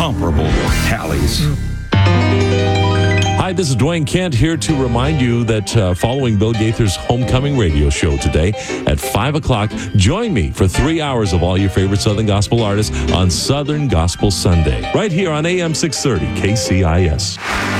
incomparable tallies. Hi, this is Dwayne Kent here to remind you that following Bill Gaither's Homecoming radio show today at 5 o'clock, join me for 3 hours of all your favorite Southern Gospel artists on Southern Gospel Sunday, right here on AM 630 KCIS.